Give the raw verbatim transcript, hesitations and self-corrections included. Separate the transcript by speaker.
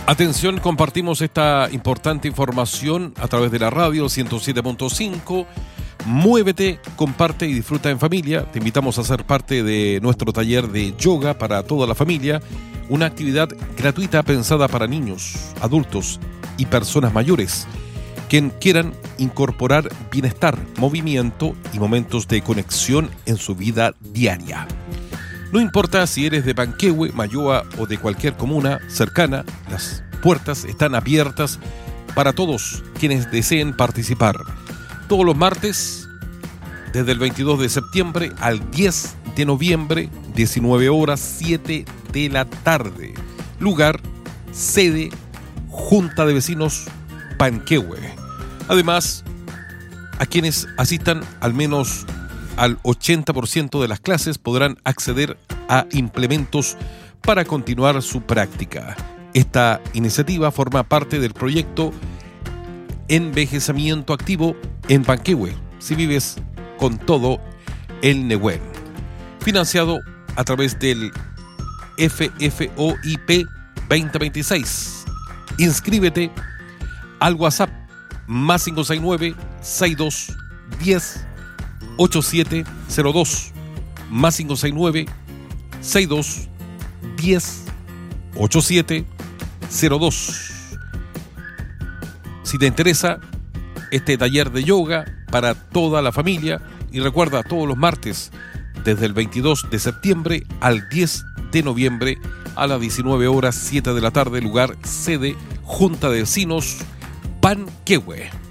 Speaker 1: Atención, compartimos esta importante información a través de la radio ciento siete punto cinco. Muévete, comparte y disfruta en familia. Te invitamos a ser parte de nuestro taller de yoga para toda la familia, una actividad gratuita pensada para niños, adultos y personas mayores, quien quieran incorporar bienestar, movimiento y momentos de conexión en su vida diaria. No importa si eres de Panquehue, Mayoa o de cualquier comuna cercana, las puertas están abiertas para todos quienes deseen participar. Todos los martes, desde el veintidós de septiembre al diez de noviembre, diecinueve horas, siete de la tarde. Lugar, sede, Junta de Vecinos Panquehue. Además, a quienes asistan al menos al ochenta por ciento de las clases podrán acceder a implementos para continuar su práctica. Esta iniciativa forma parte del proyecto Envejecimiento Activo en Panquehue, si vives con todo el Nehuen, financiado a través del F F O I P veinte veintiséis. Inscríbete al WhatsApp más cinco seis nueve, seis dos uno cero, ocho siete cero dos, más cinco seis nueve, seis dos uno cero, ocho siete cero dos. Si te interesa este taller de yoga para toda la familia, y recuerda, todos los martes desde el veintidós de septiembre al diez de noviembre a las diecinueve horas, siete de la tarde, lugar, sede, Junta de Vecinos Panquehue.